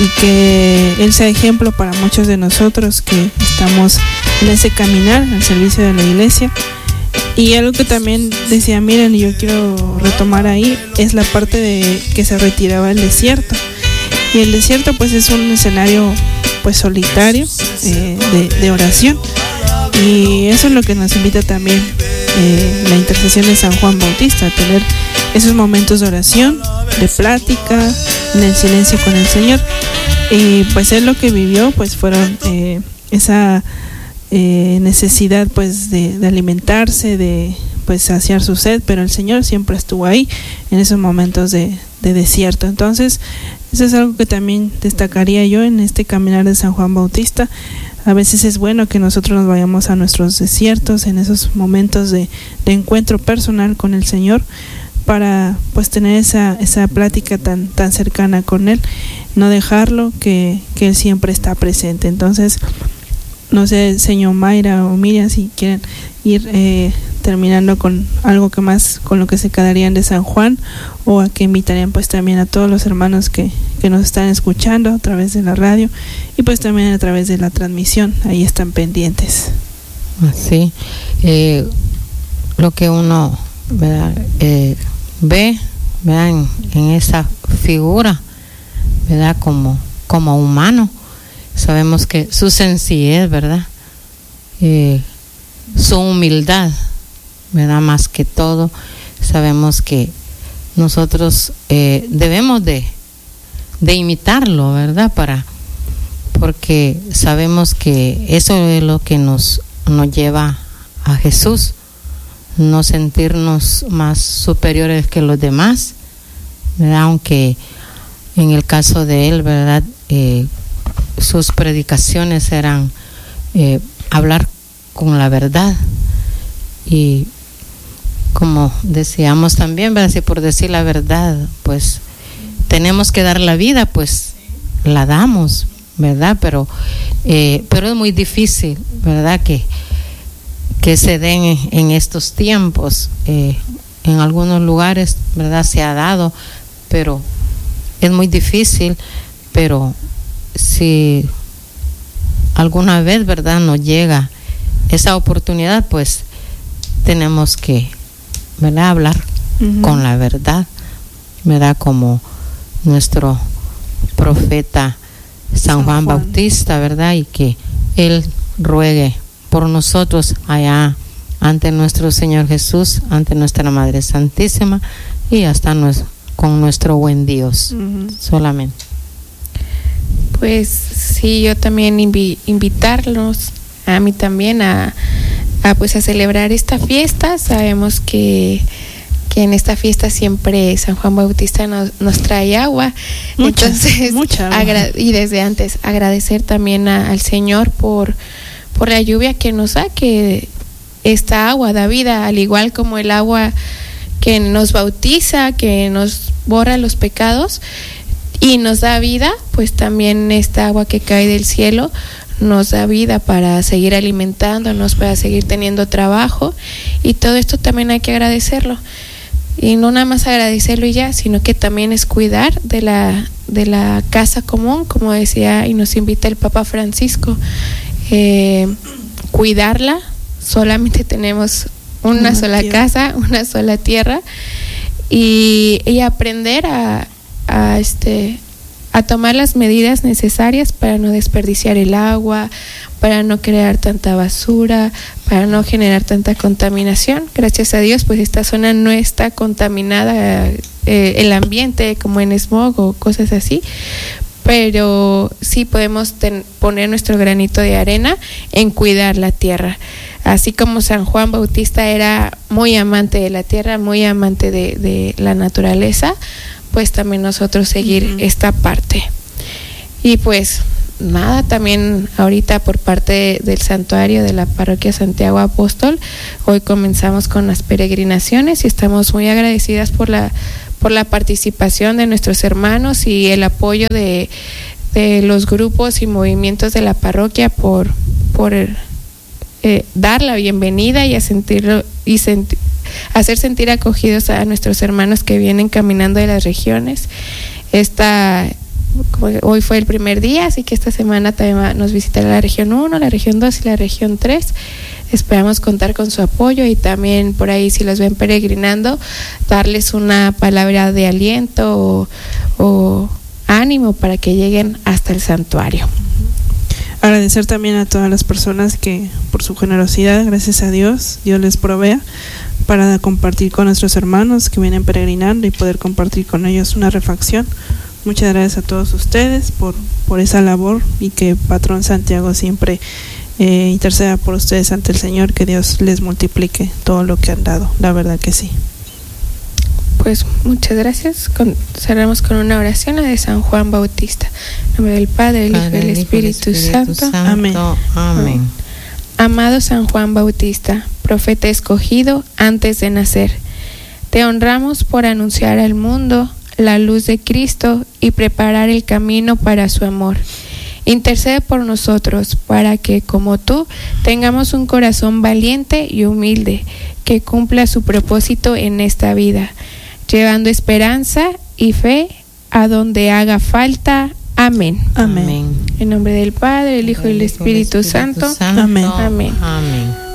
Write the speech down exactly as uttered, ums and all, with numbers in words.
y que Él sea ejemplo para muchos de nosotros que estamos en ese caminar al servicio de la iglesia. Y algo que también decía, miren, y yo quiero retomar ahí, es la parte de que se retiraba al desierto. Y el desierto pues es un escenario pues solitario eh, de, de oración. Y eso es lo que nos invita también eh, la intercesión de San Juan Bautista, a tener esos momentos de oración, de plática, en el silencio con el Señor. Y pues él lo que vivió pues fueron eh, esa eh, necesidad pues de, de alimentarse, de pues saciar su sed, pero el Señor siempre estuvo ahí en esos momentos de, de desierto. Entonces eso es algo que también destacaría yo en este caminar de San Juan Bautista. A veces es bueno que nosotros nos vayamos a nuestros desiertos, en esos momentos de, de encuentro personal con el Señor, para pues tener esa, esa plática tan, tan cercana con Él, no dejarlo, que, que Él siempre está presente. Entonces, no sé, señor Mayra o Miriam, si quieren ir eh, terminando con algo que más, con lo que se quedarían de San Juan, o a que invitarían pues también a todos los hermanos que, que nos están escuchando a través de la radio y pues también a través de la transmisión, ahí están pendientes. Sí, eh, lo que uno ¿verdad? Eh, ve ¿verdad? En, en esa figura, ¿verdad? Como, como humano, sabemos que su sencillez, ¿verdad? Eh, su humildad, ¿verdad? Más que todo, sabemos que nosotros eh, debemos de, de imitarlo, ¿verdad? Para, porque sabemos que eso es lo que nos, nos lleva a Jesús, no sentirnos más superiores que los demás, ¿verdad? Aunque en el caso de él, ¿verdad? Eh, sus predicaciones eran eh, hablar con la verdad, y como decíamos también, ¿verdad? Si por decir la verdad pues tenemos que dar la vida, pues la damos, ¿verdad? Pero eh, pero es muy difícil, ¿verdad? Que que se den en, en estos tiempos. Eh, en algunos lugares, ¿verdad? Se ha dado, pero es muy difícil. Pero si alguna vez, ¿verdad?, nos llega esa oportunidad, pues tenemos que, ¿verdad?, hablar uh-huh. con la verdad, ¿verdad? Como nuestro profeta San, San Juan, Juan Bautista, ¿verdad? Y que él ruegue por nosotros allá ante nuestro Señor Jesús, ante nuestra Madre Santísima y hasta nos, con nuestro buen Dios, uh-huh. solamente. Pues sí, yo también invi- invitarlos, a mí también, a, a pues a celebrar esta fiesta. Sabemos que que en esta fiesta siempre San Juan Bautista nos, nos trae agua, mucha, entonces mucha agua. Agra- y desde antes agradecer también a, al Señor por por la lluvia que nos da, que esta agua da vida, al igual como el agua que nos bautiza, que nos borra los pecados y nos da vida, pues también esta agua que cae del cielo nos da vida para seguir alimentándonos, para seguir teniendo trabajo, y todo esto también hay que agradecerlo. Y no nada más agradecerlo y ya, sino que también es cuidar de la, de la casa común, como decía y nos invita el Papa Francisco. Eh, cuidarla, solamente tenemos una, una sola tierra. casa, una sola tierra, y, y aprender a, a este a tomar las medidas necesarias para no desperdiciar el agua, para no crear tanta basura, para no generar tanta contaminación. Gracias a Dios, pues esta zona no está contaminada, eh, el ambiente como en smog o cosas así, pero sí podemos ten, poner nuestro granito de arena en cuidar la tierra. Así como San Juan Bautista era muy amante de la tierra, muy amante de, de la naturaleza, pues también nosotros seguir uh-huh. esta parte. Y pues nada, también ahorita por parte de, del santuario de la parroquia Santiago Apóstol, hoy comenzamos con las peregrinaciones y estamos muy agradecidas por la por la participación de nuestros hermanos y el apoyo de, de los grupos y movimientos de la parroquia por por eh, dar la bienvenida y a sentirlo y sentir hacer sentir acogidos a nuestros hermanos que vienen caminando de las regiones. Esta como hoy fue el primer día, así que esta semana también va, nos visitará la región uno, la región dos y la región tres. Esperamos contar con su apoyo y también por ahí, si los ven peregrinando, darles una palabra de aliento o, o ánimo para que lleguen hasta el santuario. Agradecer también a todas las personas que por su generosidad, gracias a Dios, Dios les provea para compartir con nuestros hermanos que vienen peregrinando y poder compartir con ellos una refacción. Muchas gracias a todos ustedes por, por esa labor, y que Patrón Santiago siempre eh, interceda por ustedes ante el Señor, que Dios les multiplique todo lo que han dado, la verdad que sí. Pues muchas gracias. Con, cerramos con una oración, la de San Juan Bautista. En nombre del Padre, del Hijo y del Espíritu, Espíritu Santo. Amén. Amén. Amado San Juan Bautista, profeta escogido antes de nacer, te honramos por anunciar al mundo la luz de Cristo y preparar el camino para su amor. Intercede por nosotros para que, como tú, tengamos un corazón valiente y humilde que cumpla su propósito en esta vida, llevando esperanza y fe a donde haga falta. Amén. Amén. En nombre del Padre, del Hijo y del Espíritu Santo. Amén. Amén. Amén.